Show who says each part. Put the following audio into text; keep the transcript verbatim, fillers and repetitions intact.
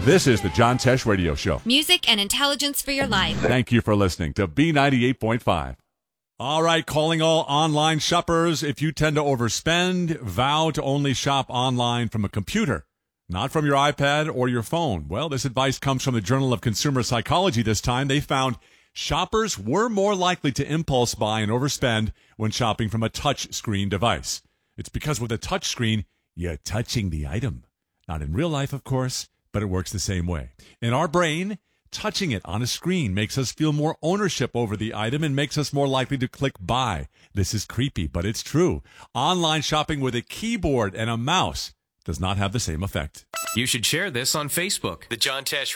Speaker 1: This is the John Tesh Radio Show.
Speaker 2: Music and intelligence for your life.
Speaker 1: Thank you for listening to B ninety-eight point five. All right, calling all online shoppers. If you tend to overspend, vow to only shop online from a computer, not from your iPad or your phone. Well, this advice comes from the Journal of Consumer Psychology this time. They found shoppers were more likely to impulse buy and overspend when shopping from a touch screen device. It's because with a touch screen, you're touching the item. Not in real life, of course, but it works the same way. In our brain, touching it on a screen makes us feel more ownership over the item and makes us more likely to click buy. This is creepy, but it's true. Online shopping with a keyboard and a mouse does not have the same effect.
Speaker 3: You should share this on Facebook. The John Tesh